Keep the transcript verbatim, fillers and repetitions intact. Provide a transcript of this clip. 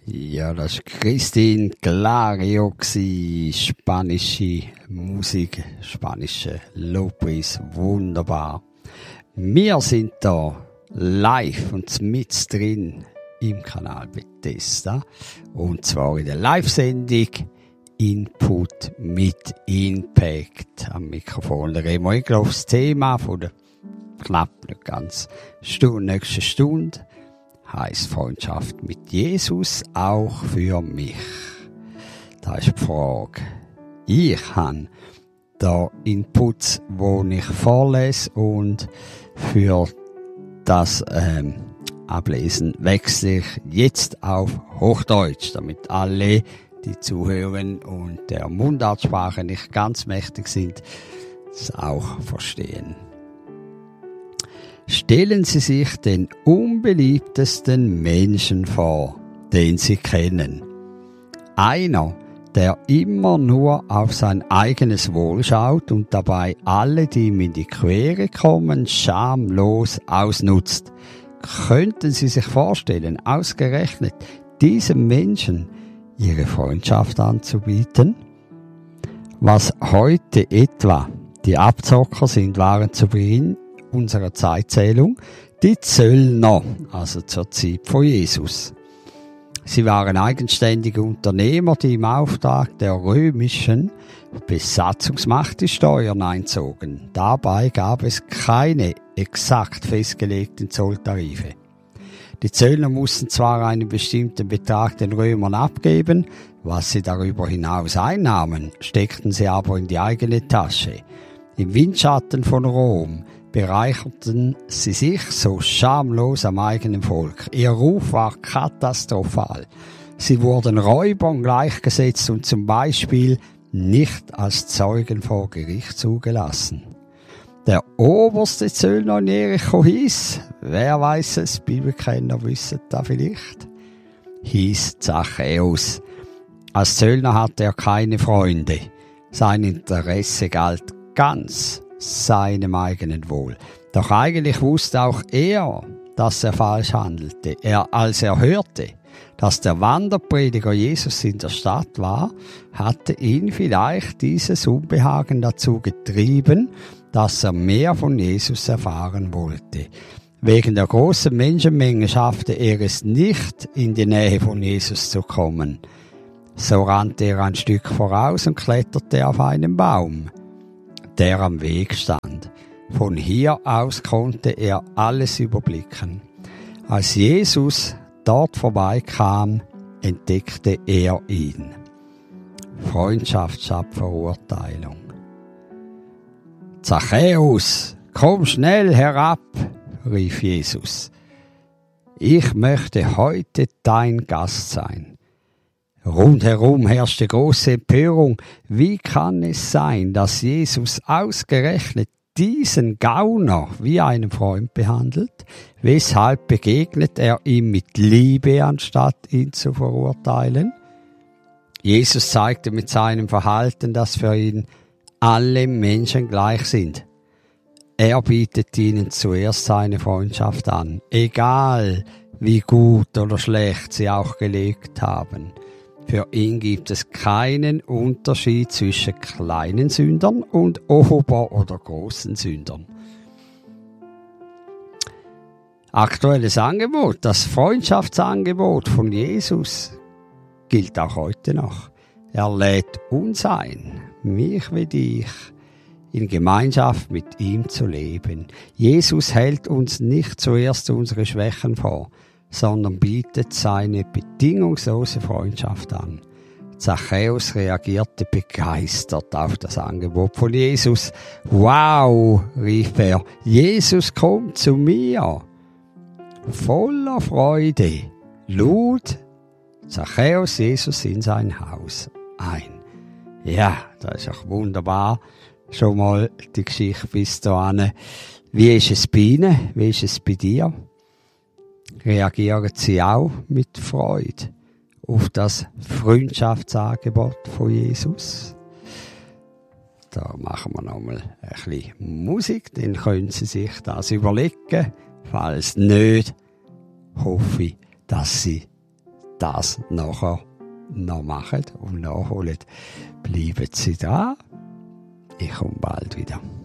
Ja, das war Christine Clario, spanische Musik, spanische Lobpreis, wunderbar. Wir sind da live und mit drin im Kanal Bethesda und zwar in der Live-Sendung Input mit Impact. Am Mikrofon reden wir gleich auf das Thema von der knapp nicht ganz Stunde, nächste Stunde. Heisst Freundschaft mit Jesus auch für mich? Da ist die Frage. Ich habe da Inputs, wo ich vorlese und für das ähm, Ablesen wechsle ich jetzt auf Hochdeutsch, damit alle, die zuhören und der Mundartsprache nicht ganz mächtig sind, es auch verstehen. Stellen Sie sich den unbeliebtesten Menschen vor, den Sie kennen. Einer, der immer nur auf sein eigenes Wohl schaut und dabei alle, die ihm in die Quere kommen, schamlos ausnutzt. Könnten Sie sich vorstellen, ausgerechnet diesem Menschen Ihre Freundschaft anzubieten? Was heute etwa die Abzocker sind, waren zu Beginn unserer Zeitzählung die Zöllner, also zur Zeit von Jesus. Sie waren eigenständige Unternehmer, die im Auftrag der römischen Besatzungsmacht die Steuern einzogen. Dabei gab es keine exakt festgelegten Zolltarife. Die Zöllner mussten zwar einen bestimmten Betrag den Römern abgeben, was sie darüber hinaus einnahmen, steckten sie aber in die eigene Tasche. Im Windschatten von Rom bereicherten sie sich so schamlos am eigenen Volk. Ihr Ruf war katastrophal. Sie wurden Räubern gleichgesetzt und zum Beispiel nicht als Zeugen vor Gericht zugelassen. Der oberste Zöllner in Jericho hieß, wer weiß es, Bibelkenner wissen da vielleicht, hieß Zachäus. Als Zöllner hatte er keine Freunde. Sein Interesse galt ganz seinem eigenen Wohl. Doch eigentlich wusste auch er, dass er falsch handelte. Er, als er hörte, dass der Wanderprediger Jesus in der Stadt war, hatte ihn vielleicht dieses Unbehagen dazu getrieben, dass er mehr von Jesus erfahren wollte. Wegen der großen Menschenmenge schaffte er es nicht, in die Nähe von Jesus zu kommen. So rannte er ein Stück voraus und kletterte auf einen Baum, der am Weg stand. Von hier aus konnte er alles überblicken. Als Jesus dort vorbeikam, entdeckte er ihn. Freundschaft statt Verurteilung. Zachäus, komm schnell herab, rief Jesus. Ich möchte heute dein Gast sein. Rundherum herrschte große Empörung. Wie kann es sein, dass Jesus ausgerechnet diesen Gauner wie einen Freund behandelt? Weshalb begegnet er ihm mit Liebe, anstatt ihn zu verurteilen? Jesus zeigte mit seinem Verhalten, dass für ihn alle Menschen gleich sind. Er bietet ihnen zuerst seine Freundschaft an, egal wie gut oder schlecht sie auch gelebt haben. Für ihn gibt es keinen Unterschied zwischen kleinen Sündern und ober- oder großen Sündern. Aktuelles Angebot, das Freundschaftsangebot von Jesus, gilt auch heute noch. Er lädt uns ein, mich wie dich, in Gemeinschaft mit ihm zu leben. Jesus hält uns nicht zuerst unsere Schwächen vor, sondern bietet seine bedingungslose Freundschaft an. Zachäus reagierte begeistert auf das Angebot von Jesus. Wow, rief er, Jesus kommt zu mir. Voller Freude lud Zachäus Jesus in sein Haus ein. Ja, das ist auch wunderbar. Schon mal die Geschichte bis dahin. Wie ist es bei Ihnen? Wie ist es bei dir? Reagieren Sie auch mit Freude auf das Freundschaftsangebot von Jesus? Da machen wir nochmal ein bisschen Musik, dann können Sie sich das überlegen. Falls nicht, hoffe ich, dass Sie das nachher noch machen und nachholen. Bleiben Sie da. Ich komme bald wieder.